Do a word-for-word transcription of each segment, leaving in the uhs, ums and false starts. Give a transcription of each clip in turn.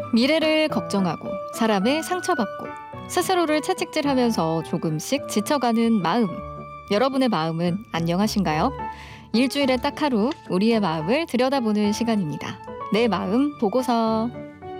미래를 걱정하고 사람을 상처받고 스스로를 채찍질하면서 조금씩 지쳐가는 마음. 여러분의 마음은 안녕하신가요? 일주일에 딱 하루 우리의 마음을 들여다보는 시간입니다. 내 마음 보고서.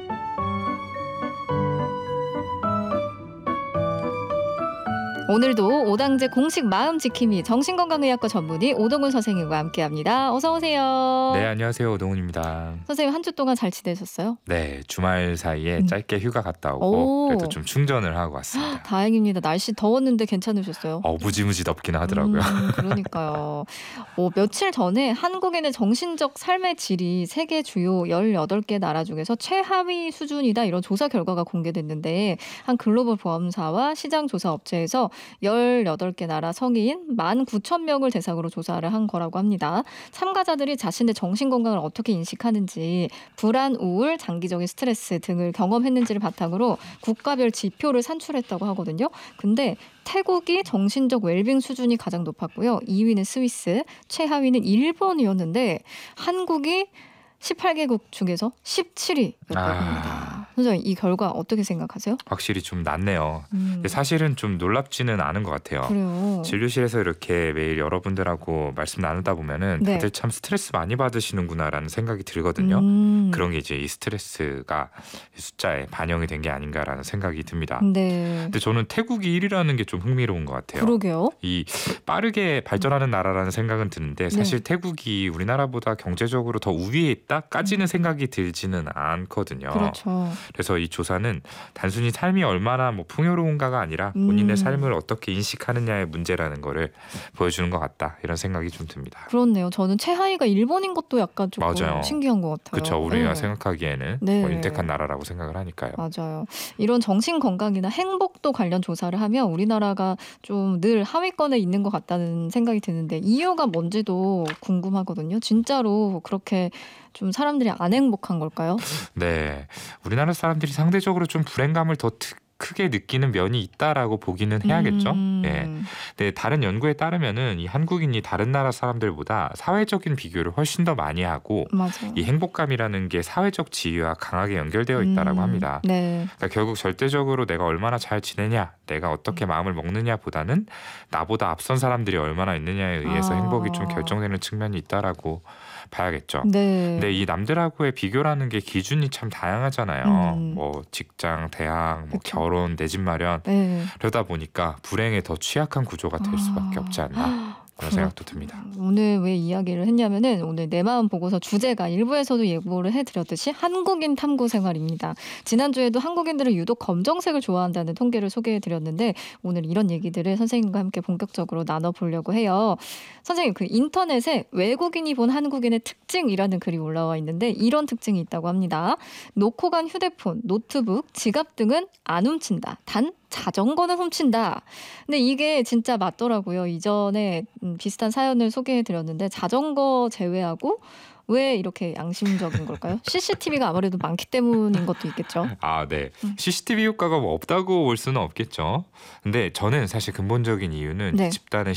오늘도 오당제 공식 마음 지킴이 정신건강의학과 전문의 오동훈 선생님과 함께합니다. 어서 오세요. 네, 안녕하세요. 오동훈입니다. 선생님 한 주 동안 잘 지내셨어요? 네, 주말 사이에 음. 짧게 휴가 갔다 오고 오. 그래도 좀 충전을 하고 왔습니다. 다행입니다. 날씨 더웠는데 괜찮으셨어요? 어, 무지무지 덥긴 하더라고요. 음, 그러니까요. 어, 며칠 전에 한국인의 정신적 삶의 질이 세계 주요 열여덟 개 나라 중에서 최하위 수준이다, 이런 조사 결과가 공개됐는데, 한 글로벌 보험사와 시장 조사 업체에서 열여덟 개 나라 성인 만 구천 명을 대상으로 조사를 한 거라고 합니다. 참가자들이 자신의 정신건강을 어떻게 인식하는지, 불안, 우울, 장기적인 스트레스 등을 경험했는지를 바탕으로 국가별 지표를 산출했다고 하거든요. 근데 태국이 정신적 웰빙 수준이 가장 높았고요. 이 위는 스위스, 최하위는 일본이었는데 한국이 십팔 개국 중에서 십칠 위였다고 아. 합니다. 선생님, 이 결과 어떻게 생각하세요? 확실히 좀 낫네요. 음. 근데 사실은 좀 놀랍지는 않은 것 같아요. 그래요. 진료실에서 이렇게 매일 여러분들하고 말씀 나누다 보면은 네. 다들 참 스트레스 많이 받으시는구나라는 생각이 들거든요. 음. 그런 게 이제 이 스트레스가 숫자에 반영이 된 게 아닌가라는 생각이 듭니다. 네. 근데 저는 태국이 일 위라는 게 좀 흥미로운 것 같아요. 그러게요. 이 빠르게 발전하는 나라라는 생각은 드는데 사실 네. 태국이 우리나라보다 경제적으로 더 우위에 있다까지는 생각이 들지는 않거든요. 그렇죠. 그래서 이 조사는 단순히 삶이 얼마나 뭐 풍요로운가가 아니라 본인의 음. 삶을 어떻게 인식하느냐의 문제라는 거를 보여주는 것 같다, 이런 생각이 좀 듭니다. 그렇네요. 저는 최하위가 일본인 것도 약간 조금 맞아요. 신기한 것 같아요. 그렇죠. 우리가 네. 생각하기에는 네. 뭐 인택한 나라라고 생각을 하니까요. 맞아요. 이런 정신 건강이나 행복도 관련 조사를 하면 우리나라가 좀 늘 하위권에 있는 것 같다는 생각이 드는데, 이유가 뭔지도 궁금하거든요. 진짜로 그렇게 좀 사람들이 안 행복한 걸까요? 네, 우리나라 사람들이 상대적으로 좀 불행감을 더 트, 크게 느끼는 면이 있다라고 보기는 해야겠죠. 음. 예. 근데 다른 연구에 따르면은 이 한국인이 다른 나라 사람들보다 사회적인 비교를 훨씬 더 많이 하고, 맞아요. 이 행복감이라는 게 사회적 지위와 강하게 연결되어 있다라고 음. 합니다. 네. 그러니까 결국 절대적으로 내가 얼마나 잘 지내냐, 내가 어떻게 마음을 먹느냐보다는 나보다 앞선 사람들이 얼마나 있느냐에 의해서 아. 행복이 좀 결정되는 측면이 있다라고 봐야겠죠. 네. 근데 이 남들하고의 비교라는 게 기준이 참 다양하잖아요. 음. 뭐 직장, 대학, 뭐 그쵸. 결혼, 내 집 마련. 네. 그러다 보니까 불행에 더 취약한 구조가 될 수밖에 없지 않나, 그런 생각도 듭니다. 오늘 왜 이야기를 했냐면은, 오늘 내 마음 보고서 주제가 일부에서도 예고를 해드렸듯이 한국인 탐구 생활입니다. 지난주에도 한국인들은 유독 검정색을 좋아한다는 통계를 소개해드렸는데, 오늘 이런 얘기들을 선생님과 함께 본격적으로 나눠보려고 해요. 선생님, 그 인터넷에 외국인이 본 한국인의 특징이라는 글이 올라와 있는데, 이런 특징이 있다고 합니다. 놓고 간 휴대폰, 노트북, 지갑 등은 안 훔친다. 단 자전거는 훔친다. 근데 이게 진짜 맞더라고요. 이전에 음, 비슷한 사연을 소개해드렸는데, 자전거 제외하고 왜 이렇게 양심적인 걸까요? 씨씨티비가 아무래도 많기 때문인 것도 있겠죠. 아, 네. 음. 씨씨티비 효과가 뭐 없다고 볼 수는 없겠죠. 근데 저는 사실 근본적인 이유는 네. 집단의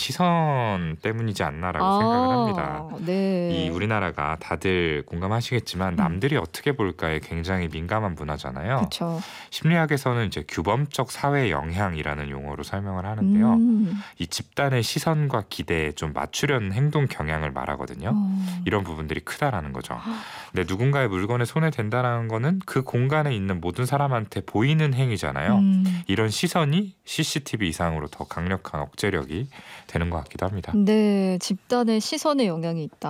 시선 때문이지 않나라고 생각을 합니다. 네. 이 우리나라가 다들 공감하시겠지만 남들이 어떻게 볼까에 굉장히 민감한 문화잖아요. 그렇죠. 심리학에서는 이제 규범적 사회 영향이라는 용어로 설명을 하는데요. 음. 이 집단의 시선과 기대에 좀 맞추려는 행동 경향을 말하거든요. 어. 이런 부분들이 크다라는 거죠. 근데 누군가의 물건에 손에 댄다는 거는 그 공간에 있는 모든 사람한테 보이는 행위잖아요. 음. 이런 시선이 씨씨티비 이상으로 더 강력한 억제력이 되는 것 같기도 합니다. 네, 집단의 시선의 영향이 있다.